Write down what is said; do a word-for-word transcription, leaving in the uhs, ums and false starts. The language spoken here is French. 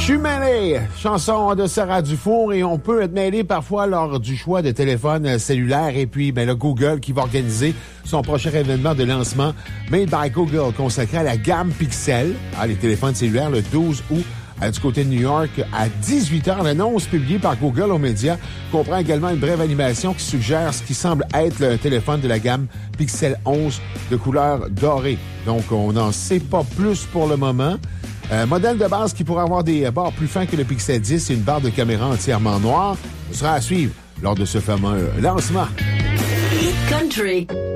Je suis mêlé, chanson de Sarah Dufour, et on peut être mêlé parfois lors du choix de téléphone cellulaire. Et puis, ben, le Google qui va organiser son prochain événement de lancement Made by Google consacré à la gamme Pixel, ah, les téléphones cellulaires, le douze août. Euh, du côté de New York, à dix-huit heures, l'annonce publiée par Google aux médias comprend également une brève animation qui suggère ce qui semble être le téléphone de la gamme Pixel onze de couleur dorée. Donc, on n'en sait pas plus pour le moment. Euh, modèle de base qui pourrait avoir des bords plus fins que le Pixel dix et une barre de caméra entièrement noire. Ce sera à suivre lors de ce fameux lancement. Country.